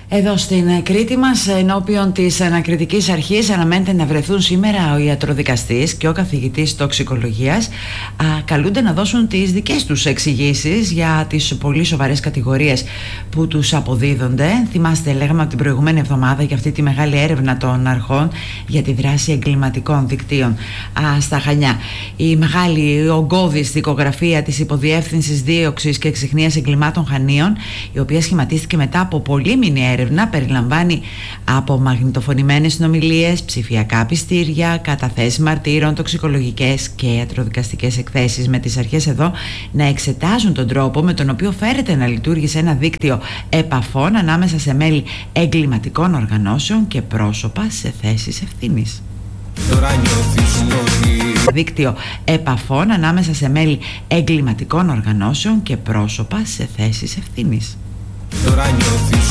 Εδώ στην Κρήτη μας, ενώπιον της ανακριτικής αρχής, αναμένεται να βρεθούν σήμερα ο ιατροδικαστής και ο καθηγητής τοξικολογίας. Καλούνται να δώσουν τις δικές τους εξηγήσεις για τις πολύ σοβαρές κατηγορίες που τους αποδίδονται. Θυμάστε, λέγαμε από την προηγούμενη εβδομάδα για αυτή τη μεγάλη έρευνα των αρχών για τη δράση εγκληματικών δικτύων στα Χανιά. Η μεγάλη ογκώδης δικογραφία της Υποδιεύθυνσης Δίωξης και Εξιχνίας Εγκλημάτων Χανίων, η οποία σχηματίστηκε μετά από πολύμηνη έρευνα, περιλαμβάνει απομαγνητοφωνημένες συνομιλίες, ψηφιακά πιστήρια, καταθέσεις μαρτύρων, τοξικολογικές και ιατροδικαστικές εκθέσεις, με τις αρχές εδώ να εξετάζουν τον τρόπο με τον οποίο φέρεται να λειτουργήσει ένα δίκτυο επαφών ανάμεσα σε μέλη εγκληματικών οργανώσεων και πρόσωπα σε θέσεις ευθύνης. Δίκτυο επαφών ανάμεσα σε μέλη εγκληματικών οργανώσεων και πρόσωπα σε θέσεις ευθύνης.